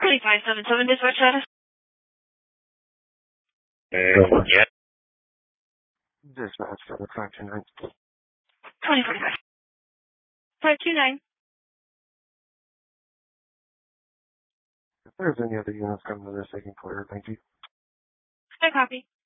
577 dispatch status. Yeah. Dispatch for the 529. 2045. 529. If there's any other units coming to this, they can clear. Thank you. No copy.